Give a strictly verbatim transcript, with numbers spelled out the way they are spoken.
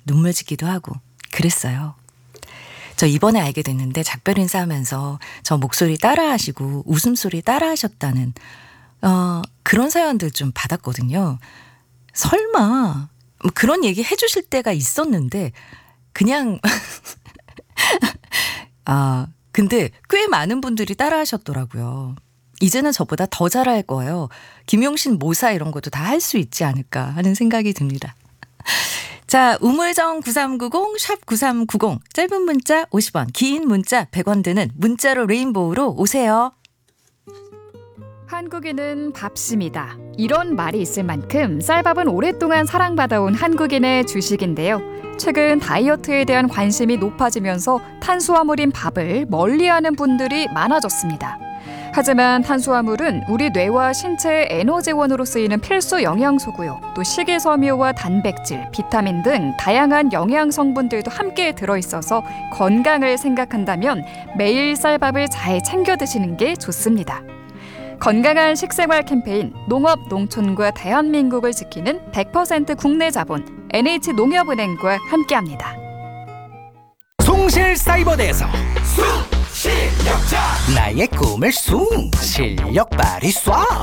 눈물 짓기도 하고 그랬어요. 저 이번에 알게 됐는데 작별 인사하면서 저 목소리 따라하시고 웃음소리 따라하셨다는 어, 그런 사연들 좀 받았거든요. 설마 뭐 그런 얘기 해주실 때가 있었는데 그냥 아 근데 꽤 많은 분들이 따라하셨더라고요. 이제는 저보다 더 잘할 거예요. 김용신 모사 이런 것도 다 할 수 있지 않을까 하는 생각이 듭니다. 자, 우물정 구삼구공 샵 구삼구공 짧은 문자 오십 원 긴 문자 백 원 드는 문자로 레인보우로 오세요. 한국인은 밥심이다. 이런 말이 있을 만큼 쌀밥은 오랫동안 사랑받아온 한국인의 주식인데요. 최근 다이어트에 대한 관심이 높아지면서 탄수화물인 밥을 멀리하는 분들이 많아졌습니다. 하지만 탄수화물은 우리 뇌와 신체의 에너지원으로 쓰이는 필수 영양소고요. 또 식이섬유와 단백질, 비타민 등 다양한 영양 성분들도 함께 들어있어서 건강을 생각한다면 매일 쌀밥을 잘 챙겨 드시는 게 좋습니다. 건강한 식생활 캠페인 농업 농촌과 대한민국을 지키는 백 퍼센트 국내 자본 엔에이치농협은행과 함께합니다. 송실사이버대에서 쑥 실력자 나의 꿈을 쑥 실력 발휘 쏴